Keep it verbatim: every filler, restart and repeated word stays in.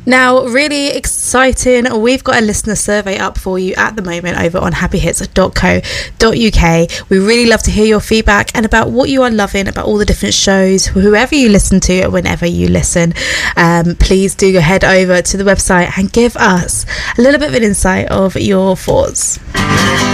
Now, really exciting. We've got a listener survey up for you at the moment over on happy hits dot co dot uk. We really love to hear your feedback and about what you are loving about all the different shows, whoever you listen to, whenever you listen. Um, please do go head over to the website and give us a little bit of an insight of your thoughts.